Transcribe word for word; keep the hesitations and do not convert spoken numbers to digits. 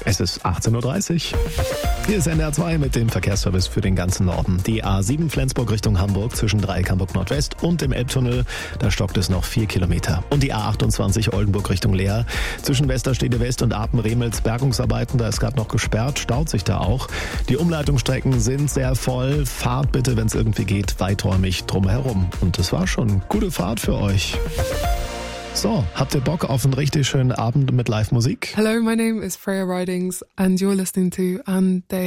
Es ist achtzehn Uhr dreißig. Hier ist N D R zwei mit dem Verkehrsservice für den ganzen Norden. Die A sieben Flensburg Richtung Hamburg zwischen Dreieck Hamburg Nordwest und dem Elbtunnel, da stockt es noch vier Kilometer. Und die A achtundzwanzig Oldenburg Richtung Leer zwischen Westerstede West und Apen-Remels Bergungsarbeiten, da ist gerade noch gesperrt, staut sich da auch. Die Umleitungsstrecken sind sehr voll. Fahrt bitte, wenn es irgendwie geht, weiträumig drumherum. Und das war schon gute Fahrt für euch. So, habt ihr Bock auf einen richtig schönen Abend mit Live-Musik? Hello, my name is Freya Ridings and you're listening to And They